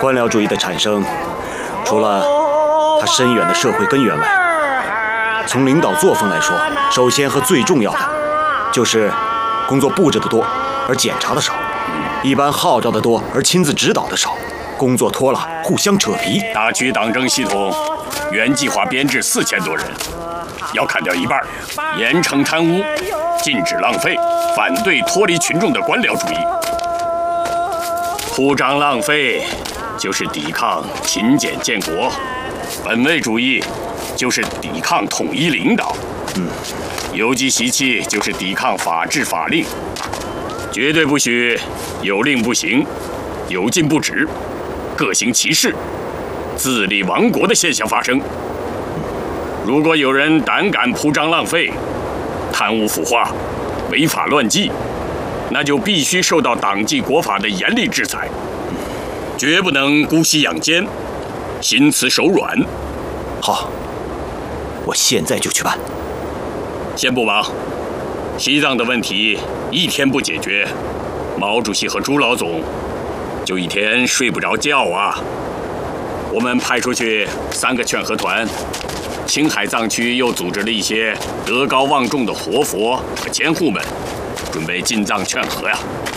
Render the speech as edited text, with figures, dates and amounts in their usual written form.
官僚主义的产生，除了它深远的社会根源外，从领导作风来说，首先和最重要的就是工作布置的多，而检查的少；一般号召的多，而亲自指导的少。工作拖了，互相扯皮。 大区党政系统原计划编制4000多人，要砍掉一半，严惩贪污，禁止浪费，反对脱离群众的官僚主义。铺张浪费就是抵抗勤俭建国，本位主义就是抵抗统一领导，游击习气就是抵抗法治法令，绝对不许有令不行，有禁不止，各行其事，自立亡国的现象发生。如果有人胆敢铺张浪费、贪污腐化、违法乱纪，那就必须受到党纪国法的严厉制裁，绝不能姑息养奸、心慈手软。 好，我现在就去办。 先不忙，西藏的问题一天不解决，毛主席和朱老总就一天睡不着觉啊。我们派出去3个劝和团，青海藏区又组织了一些德高望重的活佛和监护们，准备进藏劝和呀。